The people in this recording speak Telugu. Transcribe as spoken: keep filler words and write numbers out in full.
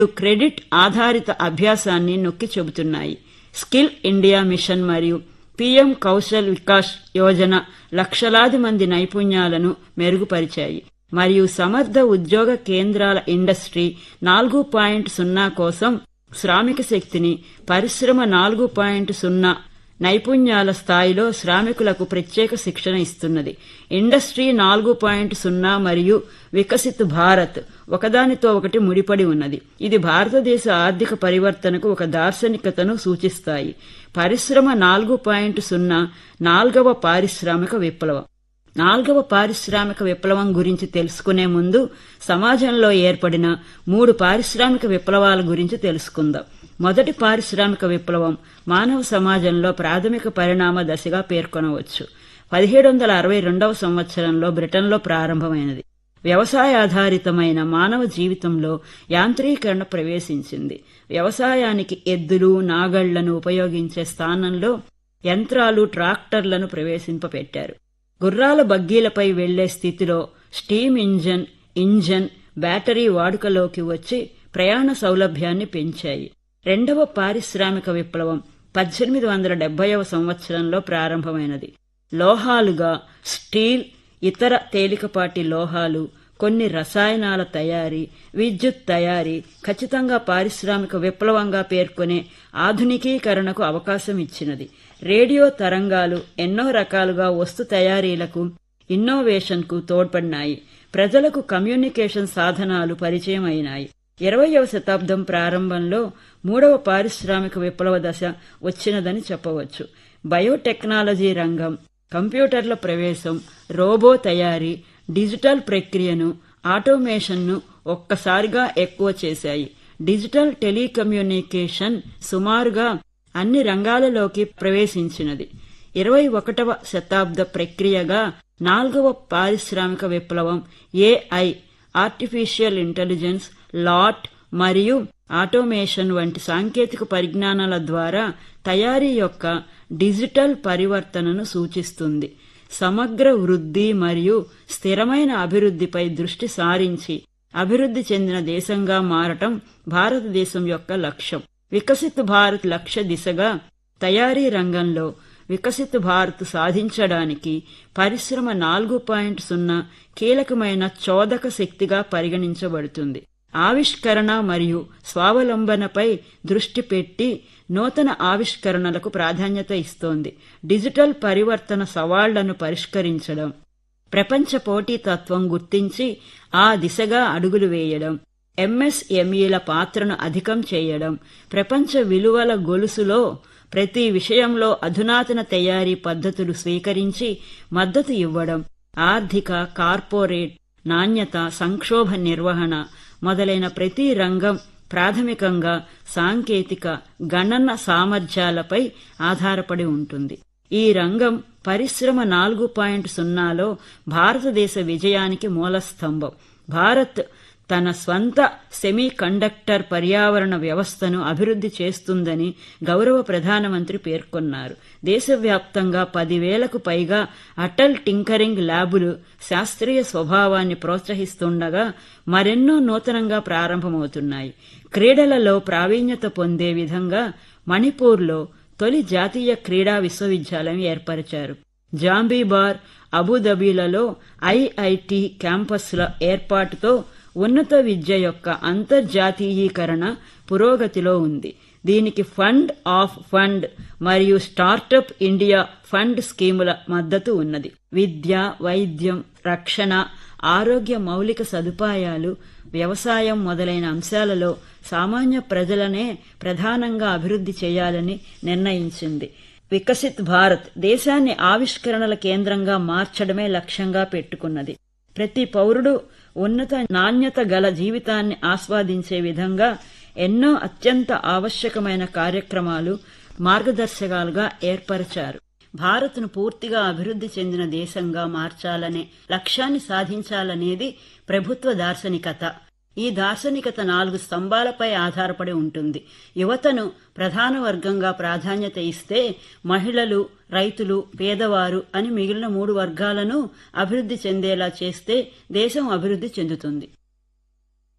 క్రెడిట్ ఆధారిత అభ్యాసాన్ని నొక్కి చెబుతున్నాయి. స్కిల్ ఇండియా మిషన్ మరియు పీఎం కౌశల్ వికాస్ యోజన లక్షలాది మంది నైపుణ్యాలను మెరుగుపరిచాయి మరియు సమర్థ ఉద్యోగ కేంద్రాల ఇండస్ట్రీ నాలుగు పాయింట్ సున్నా కోసం శ్రామిక శక్తిని పరిశ్రమ నాలుగు పాయింట్ సున్నా నైపుణ్యాల స్థాయిలో శ్రామికులకు ప్రత్యేక శిక్షణ ఇస్తున్నది. ఇండస్ట్రీ నాలుగు పాయింట్ సున్నా మరియు వికసిత్ భారత్ ఒకదానితో ఒకటి ముడిపడి ఉన్నది. ఇది భారతదేశ ఆర్థిక పరివర్తనకు ఒక దార్శనికతను సూచిస్తాయి. పరిశ్రమ నాలుగు పాయింట్ సున్నా నాల్గవ పారిశ్రామిక విప్లవం. నాల్గవ పారిశ్రామిక విప్లవం గురించి తెలుసుకునే ముందు సమాజంలో ఏర్పడిన మూడు పారిశ్రామిక విప్లవాల గురించి తెలుసుకుందాం. మొదటి పారిశ్రామిక విప్లవం మానవ సమాజంలో ప్రాథమిక పరిణామ దశగా పేర్కొనవచ్చు. పదిహేడు వందల అరవై రెండవ సంవత్సరంలో బ్రిటన్లో ప్రారంభమైనది. వ్యవసాయాధారితమైన మానవ జీవితంలో యాంత్రీకరణ ప్రవేశించింది. వ్యవసాయానికి ఎద్దులు, నాగళ్లను ఉపయోగించే స్థానంలో యంత్రాలు, ట్రాక్టర్లను ప్రవేశింపపెట్టారు. గుర్రాల బగ్గీలపై వెళ్లే స్థితిలో స్టీమ్ ఇంజన్, ఇంజన్, బ్యాటరీ వాడుకలోకి వచ్చి ప్రయాణ సౌలభ్యాన్ని పెంచాయి. రెండవ పారిశ్రామిక విప్లవం పద్దెనిమిది వందల డెబ్బైవ సంవత్సరంలో ప్రారంభమైనది. లోహాలుగా స్టీల్, ఇతర తేలికపాటి లోహాలు, కొన్ని రసాయనాల తయారీ, విద్యుత్ తయారీ ఖచ్చితంగా పారిశ్రామిక విప్లవంగా పేర్కొనే ఆధునికీకరణకు అవకాశం ఇచ్చినది. రేడియో తరంగాలు ఎన్నో రకాలుగా వస్తు తయారీలకు, ఇన్నోవేషన్కు తోడ్పడినాయి. ప్రజలకు కమ్యూనికేషన్ సాధనాలు పరిచయం అయినాయి. ఇరవయవ శతాబ్దం ప్రారంభంలో మూడవ పారిశ్రామిక విప్లవ దశ వచ్చినదని చెప్పవచ్చు. బయోటెక్నాలజీ రంగం, కంప్యూటర్ల ప్రవేశం, రోబో తయారీ, డిజిటల్ ప్రక్రియను, ఆటోమేషన్ను ఒక్కసారిగా ఎక్కువ చేశాయి. డిజిటల్ టెలికమ్యూనికేషన్ సుమారుగా అన్ని రంగాలలోకి ప్రవేశించినది. ఇరవై ఒకటవ శతాబ్ద ప్రక్రియగా నాల్గవ పారిశ్రామిక విప్లవం ఏఐ, ఆర్టిఫిషియల్ ఇంటెలిజెన్స్, లాట్ మరియు ఆటోమేషన్ వంటి సాంకేతిక పరిజ్ఞానాల ద్వారా తయారీ యొక్క డిజిటల్ పరివర్తనను సూచిస్తుంది. సమగ్ర వృద్ధి మరియు స్థిరమైన అభివృద్ధిపై దృష్టి సారించి అభివృద్ధి చెందిన దేశంగా మారటం భారతదేశం యొక్క లక్ష్యం. వికసిత్ భారత్ లక్ష్య దిశగా తయారీ రంగంలో వికసిత్ భారత్ సాధించడానికి పరిశ్రమ నాలుగు పాయింట్ సున్నా కీలకమైన చోదక శక్తిగా పరిగణించబడుతుంది. ఆవిష్కరణ మరియు స్వావలంబనపై దృష్టి పెట్టి నూతన ఆవిష్కరణలకు ప్రాధాన్యత ఇస్తోంది. డిజిటల్ పరివర్తన సవాళ్లను పరిష్కరించడం, ప్రపంచ పోటీతత్వం గుర్తించి ఆ దిశగా అడుగులు వేయడం, ఎంఎస్ఎంఈల పాత్రను అధికం చేయడం, ప్రపంచ విలువల గొలుసులో ప్రతి విషయంలో అధునాతన తయారీ పద్ధతులు స్వీకరించి మద్దతు ఇవ్వడం, ఆర్థిక, కార్పొరేట్, నాణ్యత, సంక్షోభ నిర్వహణ మొదలైన ప్రతి రంగం ప్రాథమికంగా సాంకేతిక, గణన సామర్థ్యాలపై ఆధారపడి ఉంటుంది. ఈ రంగం పరిశ్రమ నాలుగు పాయింట్ సున్నాలో భారతదేశ విజయానికి మూలస్తంభం. భారత్ తన స్వంత సెమీ కండక్టర్ పర్యావరణ వ్యవస్థను అభివృద్ధి చేస్తుందని గౌరవ ప్రధానమంత్రి పేర్కొన్నారు. దేశవ్యాప్తంగా పదివేలకు పైగా అటల్ టింకరింగ్ ల్యాబులు శాస్త్రీయ స్వభావాన్ని ప్రోత్సహిస్తుండగా మరెన్నో నూతనంగా ప్రారంభమవుతున్నాయి. క్రీడలలో ప్రావీణ్యత పొందే విధంగా మణిపూర్లో తొలి జాతీయ క్రీడా విశ్వవిద్యాలయం ఏర్పరిచారు. జాంబీబార్, అబుదాబిలలో ఐఐటి క్యాంపస్ల ఏర్పాటుతో ఉన్నత విద్య యొక్క అంతర్జాతీయీకరణ పురోగతిలో ఉంది. దీనికి ఫండ్ ఆఫ్ ఫండ్ మరియు స్టార్టప్ ఇండియా ఫండ్ స్కీముల మద్దతు ఉన్నది. విద్య, వైద్యం, రక్షణ, ఆరోగ్య మౌలిక సదుపాయాలు, వ్యవసాయం మొదలైన అంశాలలో సామాన్య ప్రజలనే ప్రధానంగా అభివృద్ధి చేయాలని నిర్ణయించింది. వికసిత్ భారత్ దేశాన్ని ఆవిష్కరణల కేంద్రంగా మార్చడమే లక్ష్యంగా పెట్టుకున్నది. ప్రతి పౌరుడు ఉన్నత నాణ్యత గల జీవితాన్ని ఆస్వాదించే విధంగా ఎన్నో అత్యంత ఆవశ్యకమైన కార్యక్రమాలు, మార్గదర్శకాలుగా ఏర్పరిచారు. భారత్ను పూర్తిగా అభివృద్ధి చెందిన దేశంగా మార్చాలనే లక్ష్యాన్ని సాధించాలనేది ప్రభుత్వ దార్శనికత. ఈ దార్శనికత నాలుగు స్తంభాలపై ఆధారపడి ఉంటుంది. యువతను ప్రధాన వర్గంగా ప్రాధాన్యత ఇస్తే మహిళలు, రైతులు, పేదవారు అని మిగిలిన మూడు వర్గాలను అభివృద్ధి చెందేలా చేస్తే దేశం అభివృద్ధి చెందుతుంది.